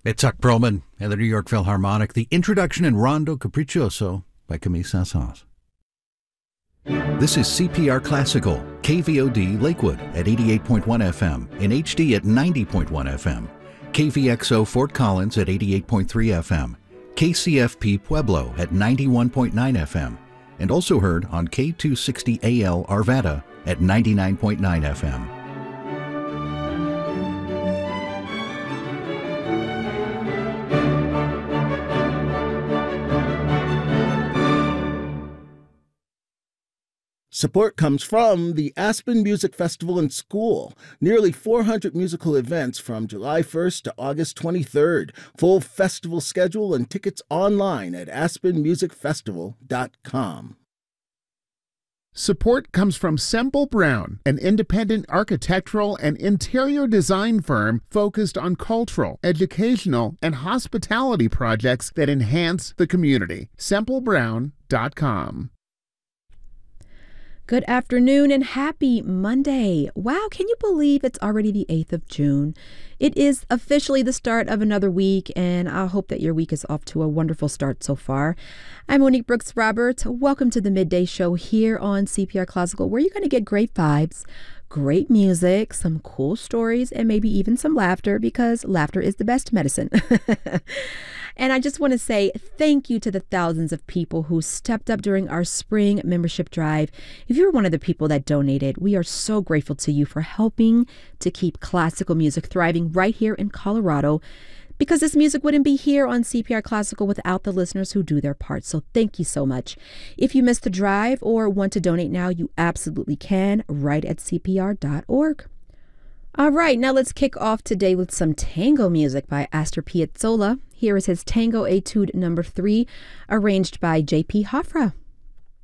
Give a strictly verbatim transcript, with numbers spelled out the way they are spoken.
It's Chuck Perlman and the New York Philharmonic, the introduction in Rondo Capriccioso by Camille Saint-Saëns. This is C P R Classical, K V O D Lakewood at eighty-eight point one F M, in H D at ninety point one F M, K V X O Fort Collins at eighty-eight point three F M, K C F P Pueblo at ninety-one point nine F M, and also heard on K two sixty A L Arvada at ninety-nine point nine F M. Support comes from the Aspen Music Festival and School. Nearly four hundred musical events from July first to August twenty-third. Full festival schedule and tickets online at aspen music festival dot com. Support comes from Semple Brown, an independent architectural and interior design firm focused on cultural, educational, and hospitality projects that enhance the community. semple brown dot com. Good afternoon and happy Monday. Wow, can you believe it's already the eighth of June? It is officially the start of another week, and I hope that your week is off to a wonderful start so far. I'm Monique Brooks Roberts. Welcome to the Midday Show here on C P R Classical, where you're going to get great vibes, great music, some cool stories, and maybe even some laughter, because laughter is the best medicine. And I just want to say thank you to the thousands of people who stepped up during our spring membership drive. If you're one of the people that donated, we are so grateful to you for helping to keep classical music thriving right here in Colorado, because this music wouldn't be here on C P R Classical without the listeners who do their part. So thank you so much. If you missed the drive or want to donate now, you absolutely can, right at C P R dot org. All right, now let's kick off today with some tango music by Astor Piazzolla. Here is his Tango Etude number three, arranged by J P Hofra.